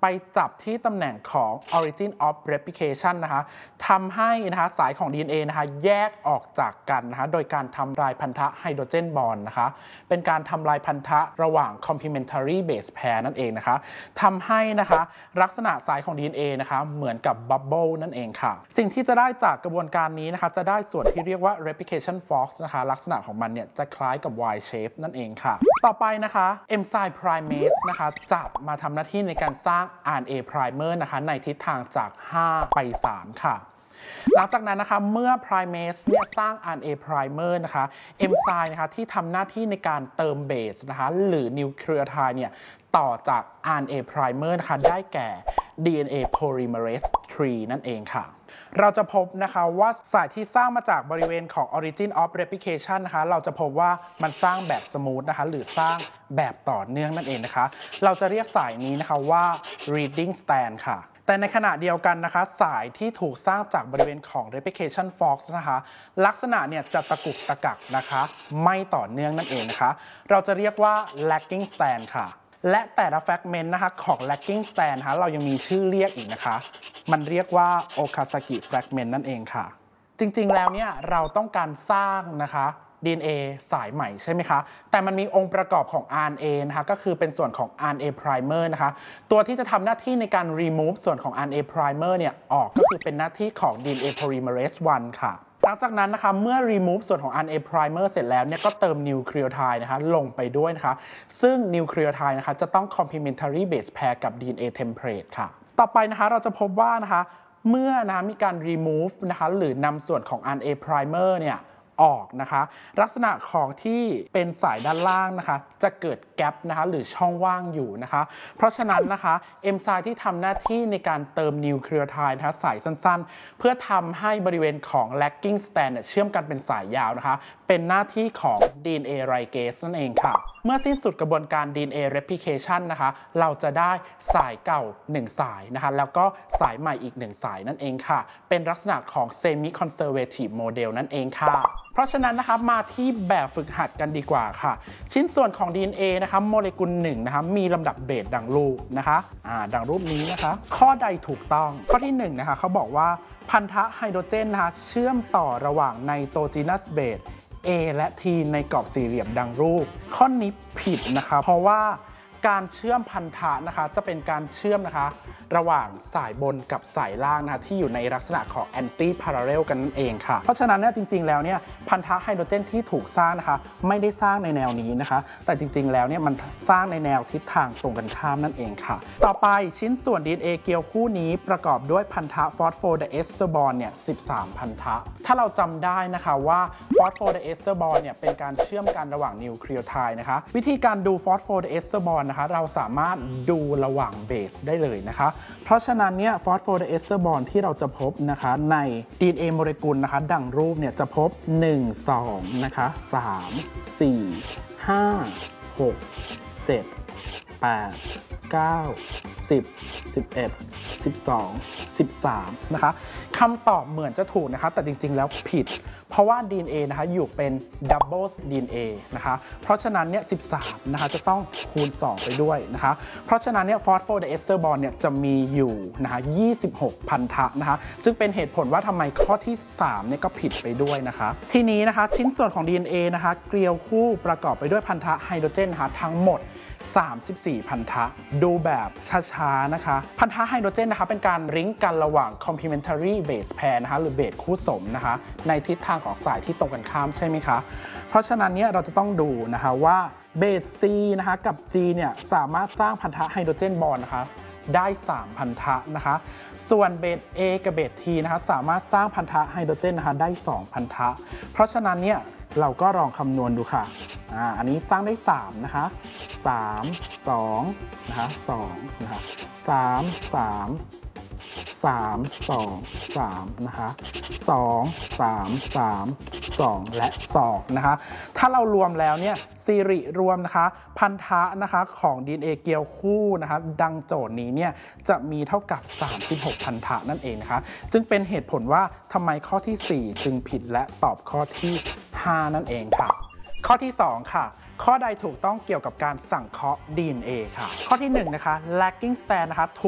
ไปจับที่ตำแหน่งของ origin of replication นะคะทำให้นะคะสายของ DNA นะคะแยกออกจากกันนะคะโดยการทำลายพันธะไฮโดรเจนบอนด์นะคะเป็นการทำลายพันธะระหว่าง complementary base pair นั่นเองนะคะทำให้นะคะลักษณะสายของ DNA นะคะเหมือนกับ bubble นั่นเองค่ะสิ่งที่จะได้จากกระบวนการนี้นะคะจะได้ส่วนที่เรียกว่า replication fork นะคะลักษณะของมันเนี่ยจะคล้ายกับ Y shape นั่นเองค่ะต่อไปนะคะ enzyme primase นะคะจะมาทำหน้าที่ในการสร้าง RNA primer นะคะในทิศทางจาก 5 ไป 3 ค่ะหลังจากนั้นนะคะเมื่อ primase เนี่ยสร้าง RNA primer นะคะเอนไซม์นะคะที่ทำหน้าที่ในการเติมเบสนะคะหรือนิวเคลียไทด์เนี่ยต่อจาก RNA primer นะคะได้แก่ DNA polymerase 3 นั่นเองค่ะเราจะพบนะคะว่าสายที่สร้างมาจากบริเวณของ origin of replication นะคะเราจะพบว่ามันสร้างแบบสมูทนะคะหรือสร้างแบบต่อเนื่องนั่นเองนะคะเราจะเรียกสายนี้นะคะว่า reading stand ค่ะแต่ในขณะเดียวกันนะคะสายที่ถูกสร้างจากบริเวณของ replication fork นะคะลักษณะเนี่ยจะตะกุกตะกักนะคะไม่ต่อเนื่องนั่นเองนะคะเราจะเรียกว่า lagging stand ค่ะและแต่ละแฟกเมนต์นะคะของ lagging stand นะคะเรายังมีชื่อเรียกอีกนะคะมันเรียกว่า Okazaki fragment นั่นเองค่ะจริงๆแล้วเนี่ยเราต้องการสร้างนะคะ DNA สายใหม่ใช่ไหมคะแต่มันมีองค์ประกอบของ RNA นะคะก็คือเป็นส่วนของ RNA primer นะคะตัวที่จะทำหน้าที่ในการ remove ส่วนของ RNA primer เนี่ยออกก็คือเป็นหน้าที่ของ DNA polymerase 1 ค่ะหลังจากนั้นนะคะเมื่อ remove ส่วนของ RNA primer เสร็จแล้วเนี่ยก็เติม nucleotide นะคะลงไปด้วยนะคะซึ่ง nucleotide นะคะจะต้อง complementary base pair กับ DNA template ค่ะต่อไปนะคะเราจะพบว่านะคะเมื่อนะมีการ remove นะคะหรือนำส่วนของ RNA primer เนี่ยออกนะคะลักษณะของที่เป็นสายด้านล่างนะคะจะเกิดแกปนะคะหรือช่องว่างอยู่นะคะเพราะฉะนั้นนะคะเอนไซม์ที่ทำหน้าที่ในการเติมนิวเคลียไทด์นะคะสายสั้นๆเพื่อทำให้บริเวณของ lagging stand เชื่อมกันเป็นสายยาวนะคะเป็นหน้าที่ของ DNA ligase นั่นเองค่ะเมื่อสิ้นสุดกระบวนการ DNA replication นะคะเราจะได้สายเก่า1สายนะคะแล้วก็สายใหม่อีก1สายนั่นเองค่ะเป็นลักษณะของ semi conservative model นั่นเองค่ะเพราะฉะนั้นนะคะมาที่แบบฝึกหัดกันดีกว่าค่ะชิ้นส่วนของ DNA นะคะโมเลกุล1นะคะมีลำดับเบสดังรูปนะคะดังรูปนี้นะคะข้อใดถูกต้องข้อที่1นะคะเขาบอกว่าพันธะไฮโดรเจนนะคะเชื่อมต่อระหว่างไนโตรเจนัสเบส A และ T ในกรอบสี่เหลี่ยมดังรูปข้อนี้ผิดนะคะเพราะว่าการเชื่อมพันธะนะคะจะเป็นการเชื่อมนะคะระหว่างสายบนกับสายล่างนะคะที่อยู่ในลักษณะของ anti parallel กันนั่นเองค่ะเพราะฉะนั้นเนี่ยจริงๆแล้วเนี่ยพันธะไฮโดรเจนที่ถูกสร้างนะคะไม่ได้สร้างในแนวนี้นะคะแต่จริงๆแล้วเนี่ยมันสร้างในแนวทิศทางตรงกันข้ามนั่นเองค่ะต่อไปชิ้นส่วน DNA เกลียวคู่นี้ประกอบด้วยพันธะฟอสโฟไดเอสเตอร์บอนด์เนี่ย13พันธะถ้าเราจำได้นะคะว่าฟอสโฟไดเอสเตอร์บอนด์เนี่ยเป็นการเชื่อมกันระหว่างนิวเคลียไทด์นะคะวิธีการดูฟอสโฟไดเอสเตอร์บอนด์นะคะเราสามารถดูระหว่างเบสได้เลยนะคะเพราะฉะนั้นเนี่ยฟอสโฟไดเอสเตอร์บอนด์ที่เราจะพบนะคะใน DNA โมเลกุลนะคะดังรูปเนี่ยจะพบ1 2นะคะ3 4 5 6 7 8 9 10 11 12 13นะคะคำตอบเหมือนจะถูกนะคะแต่จริงๆแล้วผิดเพราะว่า DNA นะคะอยู่เป็น double DNA นะคะเพราะฉะนั้นเนี่ย13นะคะจะต้องคูณ2ไปด้วยนะคะเพราะฉะนั้นเนี่ยฟอสโฟไดเอสเตอร์บอนด์เนี่ยจะมีอยู่นะคะ26พันธะนะคะจึงเป็นเหตุผลว่าทำไมข้อที่3เนี่ยก็ผิดไปด้วยนะคะทีนี้นะคะชิ้นส่วนของ DNA นะคะเกลียวคู่ประกอบไปด้วยพันธะไฮโดรเจนนะคะทั้งหมด34พันธะดูแบบช้าๆนะคะพันธะไฮโดรเจนนะคะเป็นการริงก์กันระหว่าง complementary base pair นะคะหรือเบสคู่สมนะคะในทิศทางของสายที่ตรงกันข้ามใช่ไหมคะเพราะฉะนั้นเนี่ยเราจะต้องดูนะคะว่าเบส C นะคะกับ G เนี่ยสามารถสร้างพันธะไฮโดรเจนบอนด์นะคะได้3พันธะนะคะส่วนเบส A กับเบส T นะคะสามารถสร้างพันธะไฮโดรเจนนะคะได้2พันธะเพราะฉะนั้นเนี่ยเราก็ลองคำนวณดูค่ะอันนี้สร้างได้3นะคะ3 2นะคะ2นะคะ3 3 3 2 3นะคะ2 3 3 2และ2นะคะถ้าเรารวมแล้วเนี่ยสิริรวมนะคะพันธะนะคะของ DNA เกลียวคู่นะคะดังโจทย์นี้เนี่ยจะมีเท่ากับ36พันธะนั่นเองนะคะจึงเป็นเหตุผลว่าทำไมข้อที่4จึงผิดและตอบข้อที่5นั่นเองค่ะข้อที่2ค่ะข้อใดถูกต้องเกี่ยวกับการสังเคราะห์ DNA ค่ะข้อที่1นะคะ lagging stand นะคะ